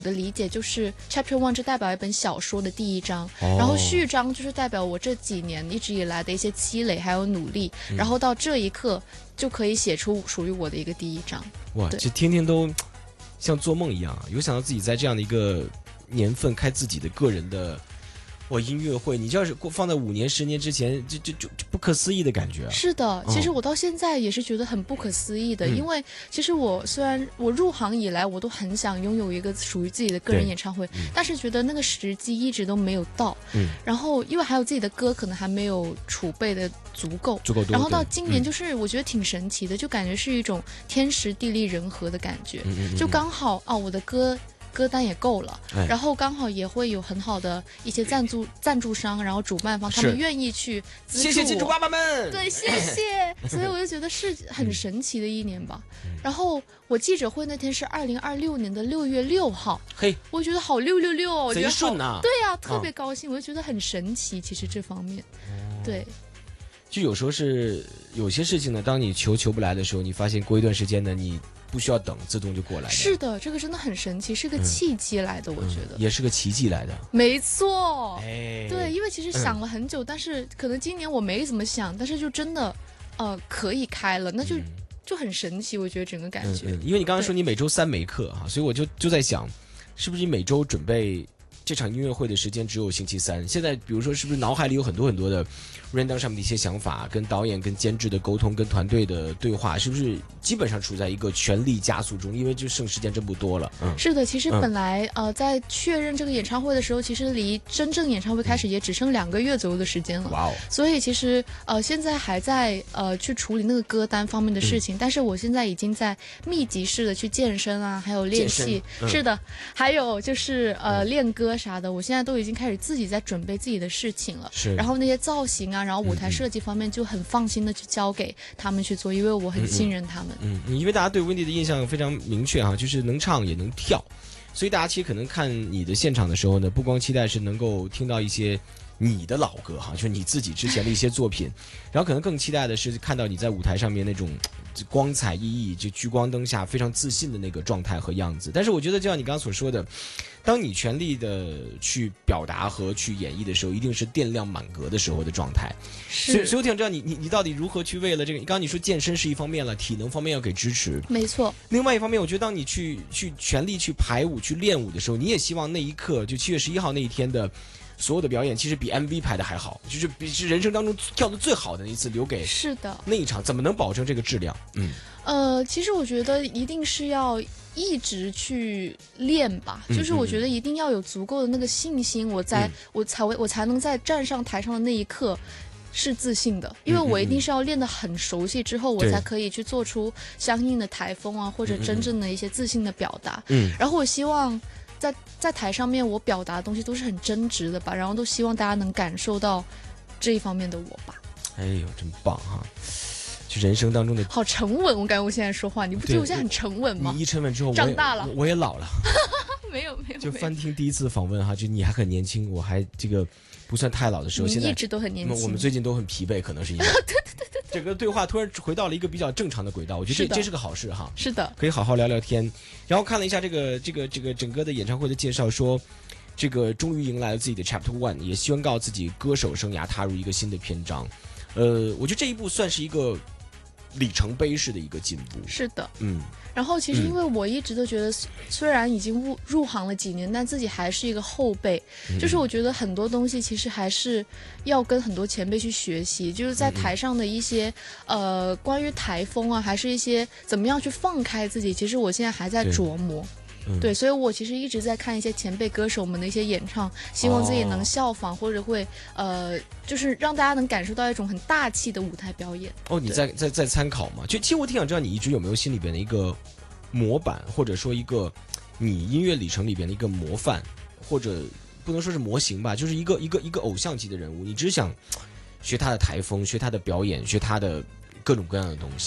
的理解就是 Chapter One 就代表一本小说的第一章，然后序章就是代表我这几年一直以来的一些积累还有努力，然后到这一刻就可以写出属于我的一个第一章。 哇，这天天都像做梦一样啊！有想到自己在这样的一个年份开自己的个人的音乐会，你要是放在5年10年之前，就不可思议的感觉啊！ 是的，其实我到现在也是觉得很不可思议的，因为其实我虽然我入行以来，我都很想拥有一个属于自己的个人演唱会，但是觉得那个时机一直都没有到。然后因为还有自己的歌可能还没有储备的足够多，然后到今年就是我觉得挺神奇的，就感觉是一种天时地利人和的感觉，就刚好我的歌单也够了，然后刚好也会有很好的一些赞助商，然后主办方他们愿意去资助我， 谢谢金主爸爸们， 对，谢谢。所以我就觉得是很神奇的一年吧。然后我记者会那天是2026年的6月6号， 嘿， 我觉得好666哦，我觉得贼顺啊， 对啊，特别高兴，我就觉得很神奇。其实这方面，对。 就有时候是有些事情呢，当你求不来的时候，你发现过一段时间呢，你不需要等，自动就过来了。 是的，这个真的很神奇，是个契机来的，我觉得也是个奇迹来的。 没错， 对， 因为其实想了很久，但是可能今年我没怎么想，但是就真的可以开了，那就很神奇，我觉得整个感觉。 因为你刚刚说你每周3没课哈，所以我就在想，是不是你每周准备这场音乐会的时间只有星期3？现在比如说是不是脑海里有很多的 run 上面的一些想法，跟导演跟监制的沟通，跟团队的对话，是不是基本上处在一个全力加速中？因为就剩时间真不多了。 是的，其实本来在确认这个演唱会的时候，其实离真正演唱会开始也只剩2个月左右的时间了。 哇哦！ 所以其实现在还在去处理那个歌单方面的事情，但是我现在已经在密集式的去健身啊，还有练戏。是的，还有就是练歌啥的，我现在都已经开始自己在准备自己的事情了。 是。 然后那些造型啊，然后舞台设计方面就很放心的去交给他们去做，因为我很信任他们。 因为大家对 Wendy 的印象非常明确哈，就是能唱也能跳，所以大家其实可能看你的现场的时候呢，不光期待是能够听到一些你的老歌哈，就是你自己之前的一些作品，然后可能更期待的是看到你在舞台上面那种光彩熠熠，就聚光灯下非常自信的那个状态和样子。但是我觉得就像你刚刚所说的，当你全力的去表达和去演绎的时候，一定是电量满格的时候的状态。所以我挺想知道你到底如何去为了这个，刚刚你说健身是一方面了，体能方面要给支持， 没错。另外一方面，我觉得当你去全力去排舞去练舞的时候，你也希望那一刻就7月11号那一天的所有的表演其实比 MV 排的还好，是人生当中跳的最好的一次留给是的那一场，怎么能保证这个质量？ 其实我觉得一定是要一直去练吧，就是我觉得一定要有足够的那个信心，我才能在站上台上的那一刻是自信的，因为我一定是要练得很熟悉之后，我才可以去做出相应的台风啊，或者真正的一些自信的表达。然后我希望在台上面我表达的东西都是很真实的吧，然后都希望大家能感受到这一方面的我吧。 哎呦，真棒哈！就人生当中的好沉稳，我感觉我现在说话，你不觉得我现在很沉稳吗？ 你一沉稳之后， 长大了， 我也老了。 没有， 就翻听第一次访问哈，就你还很年轻，我还这个不算太老的时候，现在一直都很年轻。 我们最近都很疲惫，可能是因为对，整个对话突然回到了一个比较正常的轨道，我觉得这是个好事哈。 是的， 可以好好聊聊天。然后看了一下这个整个的演唱会的介绍，说这个终于迎来了自己的 Chapter One， 也宣告自己歌手生涯踏入一个新的篇章。我觉得这一步算是一个里程碑式的一个进步。 是的，然后其实因为我一直都觉得，虽然已经入行了几年，但自己还是一个后辈。就是我觉得很多东西其实还是要跟很多前辈去学习，就是在台上的一些关于台风啊，还是一些怎么样去放开自己，其实我现在还在琢磨。对，所以我其实一直在看一些前辈歌手们的一些演唱，希望自己能效仿，或者会就是让大家能感受到一种很大气的舞台表演。 你在参考嘛？其实我挺想知道你一直有没有心里边的一个模板，或者说一个你音乐里程里边的一个模范，或者不能说是模型吧，就是一个偶像级的人物，你只想学他的台风，学他的表演，学他的各种各样的东西。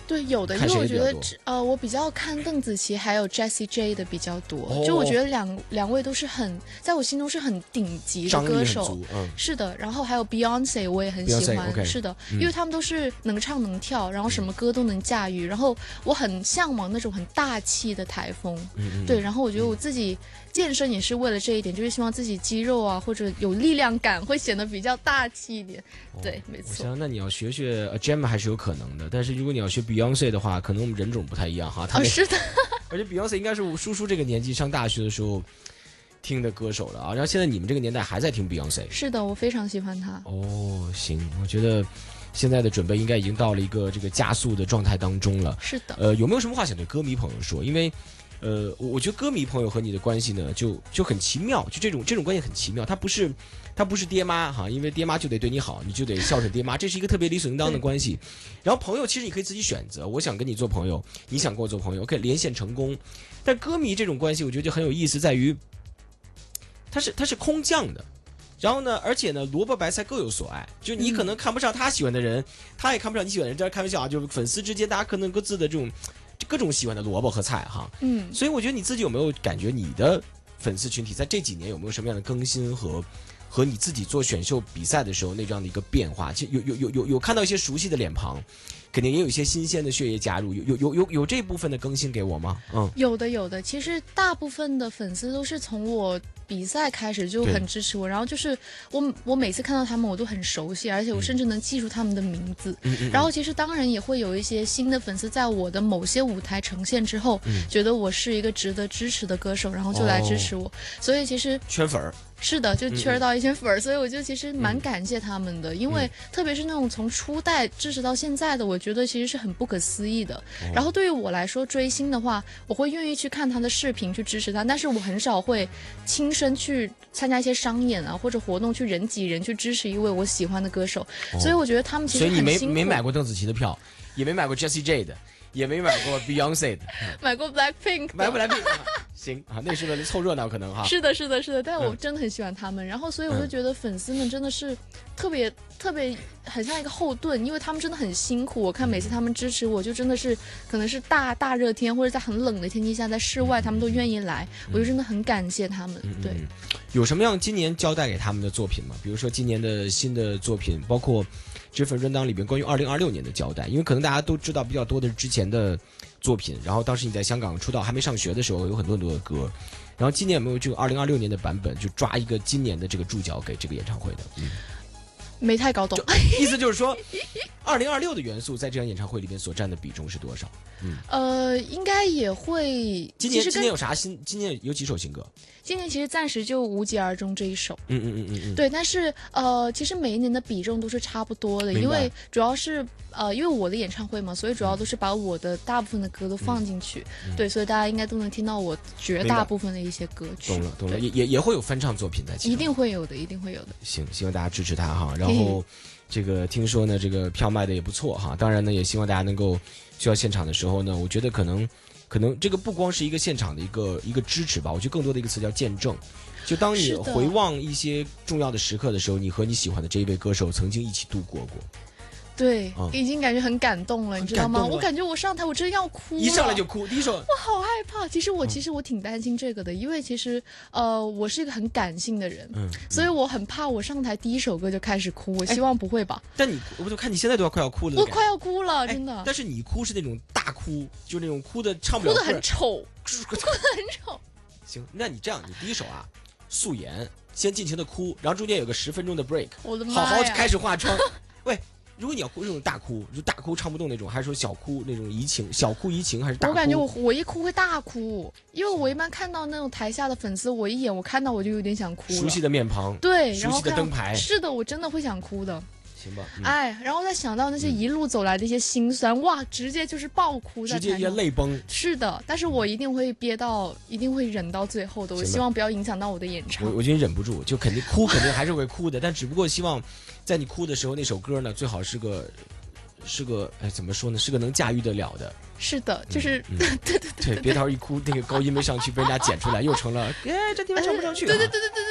对，有的，因为我觉得我比较看邓紫棋还有 Jessie J 的比较多，就我觉得两位都是在我心中是很顶级的歌手，是的。然后还有 Beyonce 我也很喜欢，是的，因为他们都是能唱能跳，然后什么歌都能驾驭，然后我很向往那种很大气的台风，对。然后我觉得我自己健身也是为了这一点，就是希望自己肌肉啊或者有力量感会显得比较大气一点，对，没错。 我想那你要学 Gem 还是有可能的，但是如果你要学 Beyonce 的话，可能我们人种不太一样哈。 是的， 而且 Beyonce 应该是我叔叔这个年纪上大学的时候听的歌手了啊。然后现在你们这个年代还在听 Beyonce？ 是的，我非常喜欢她。 哦，行，我觉得现在的准备应该已经到了一个这个加速的状态当中了。 是的。 有没有什么话想对歌迷朋友说？因为我觉得歌迷朋友和你的关系呢，就很奇妙，就这种关系很奇妙。他不是爹妈哈，因为爹妈就得对你好，你就得孝顺爹妈，这是一个特别理所应当的关系。然后朋友其实你可以自己选择，我想跟你做朋友，你想跟我做朋友，可以连线成功。但歌迷这种关系，我觉得就很有意思，在于它是空降的。然后呢，而且呢，萝卜白菜各有所爱，就你可能看不上他喜欢的人，他也看不上你喜欢的人，这开玩笑啊，就是粉丝之间大家可能各自的这种各种喜欢的萝卜和菜哈。所以我觉得你自己有没有感觉你的粉丝群体在这几年有没有什么样的更新和你自己做选秀比赛的时候那这样的一个变化？其实有看到一些熟悉的脸庞，肯定也有一些新鲜的血液加入，有这部分的更新给我吗？ 有的。其实大部分的粉丝都是从我比赛开始就很支持我，然后就是我每次看到他们我都很熟悉，而且我甚至能记住他们的名字。然后其实当然也会有一些新的粉丝在我的某些舞台呈现之后，觉得我是一个值得支持的歌手，然后就来支持我。所以其实圈粉儿。 是的，就圈到一些粉儿，所以我就其实蛮感谢他们的，因为特别是那种从初代支持到现在的，我觉得其实是很不可思议的。然后对于我来说，追星的话，我会愿意去看他的视频去支持他，但是我很少会亲身去参加一些商演啊或者活动去人挤人去支持一位我喜欢的歌手。所以我觉得他们其实很辛苦。 所以你没买过邓紫棋的票，也没买过 Jessie J 的，也没买过 Beyonce 的， 买过 Blackpink， 买过 Blackpink。行啊，那是为了凑热闹可能哈。 是的，但我真的很喜欢他们，然后所以我就觉得粉丝们真的是特别很像一个后盾，因为他们真的很辛苦。我看每次他们支持我，就真的是可能是大热天或者在很冷的天气下，在室外他们都愿意来，我就真的很感谢他们。对， 有什么样今年交代给他们的作品吗？比如说今年的新的作品，包括这份专档里边关于2026年的交代，因为可能大家都知道比较多的是之前的作品，然后当时你在香港出道还没上学的时候有很多的歌，然后今年有没有这个2026年的版本，就抓一个今年的这个注脚给这个演唱会的？ 没太搞懂， 意思就是说2026的元素在这场演唱会里面所占的比重是多少？ 应该也会。今年有啥新？今年有几首新歌？ 今年其实暂时就无疾而终这一首。对，但是其实每一年的比重都是差不多的，因为主要是因为我的演唱会嘛，所以主要都是把我的大部分的歌都放进去。对，所以大家应该都能听到我绝大部分的一些歌曲。 懂了，也会有翻唱作品在其中。 一定会有的。 行，希望大家支持他哈。然后这个听说呢，这个票卖的也不错哈。当然呢，也希望大家能够去到现场的时候呢，我觉得可能这个不光是一个现场的一个支持吧，我觉得更多的一个词叫见证。就当你回望一些重要的时刻的时候，你和你喜欢的这一位歌手曾经一起度过过。 对，已经感觉很感动了，你知道吗？我感觉我上台我真要哭了， 一上来就哭，第一首我好害怕。其实我挺担心这个的，因为其实我是一个很感性的人，所以我很怕我上台第一首歌就开始哭。我希望不会吧？ 但我就看你现在都快要哭了， 我快要哭了，真的。 但是你哭是那种大哭，就那种哭的唱不了， 哭的很丑，哭的很丑。 行，那你这样，你第一首啊，素颜，先尽情的哭，然后中间有个10分钟的 break， 我的妈呀，好好开始化妆。喂。如果你要哭这种大哭，就大哭唱不动那种，还是说小哭那种移情，小哭移情，还是大哭？ 我感觉我一哭会大哭，因为我一般看到那种台下的粉丝，我一眼我看到我就有点想哭了。 熟悉的面庞， 对， 熟悉的灯牌， 是的，我真的会想哭的。 行吧， 然后再想到那些一路走来的一些辛酸，哇，直接就是爆哭， 直接泪崩。 是的，但是我一定会一定会忍到最后的。我希望不要影响到我的演唱。 我觉得你忍不住，就肯定还是会哭的，但只不过希望在你哭的时候，那首歌呢最好是个怎么说呢？是个能驾驭得了的。 是的，就是对，别到时候一哭，那个高音没上去，被人家剪出来，又成了这地方唱不上去。 对。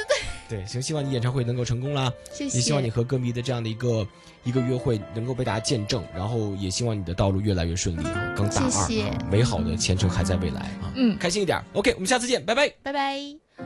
对，行，希望你演唱会能够成功啦， 谢谢。 也希望你和歌迷的这样的一个约会能够被大家见证，然后也希望你的道路越来越顺利啊，更大二， 谢谢美好的前程还在未来啊，开心一点。OK， 我们下次见，拜拜， 拜拜。